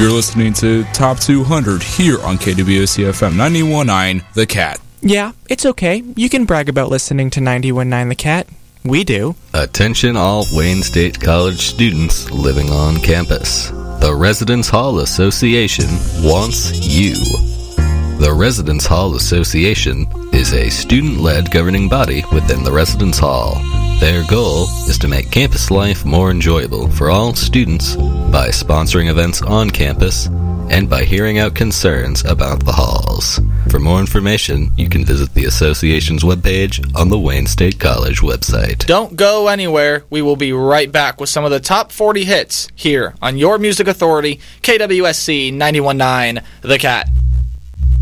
You're listening to Top 200 here on KWOC-FM 91.9 The Cat. Yeah, it's okay. You can brag about listening to 91.9 The Cat. We do. Attention all Wayne State College students living on campus. The Residence Hall Association wants you. The Residence Hall Association is a student-led governing body within the Residence Hall. Their goal is to make campus life more enjoyable for all students by sponsoring events on campus and by hearing out concerns about the halls. For more information, you can visit the association's webpage on the Wayne State College website. Don't go anywhere. We will be right back with some of the top 40 hits here on your music authority, KWSC 91.9 The Cat.